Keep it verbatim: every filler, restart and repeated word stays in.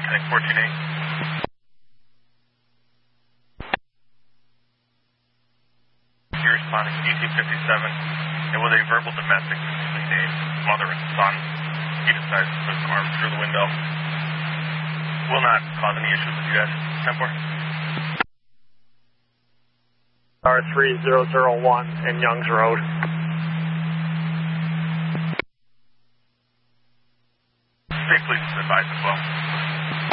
Heading fourteen eight. You're responding to E T fifty-seven, and with a verbal domestic named mother and son, he decides to put his arm through the window. Will not cause any issues with you guys. ten four. R three zero zero one in Youngs Road. Stay please advise as well.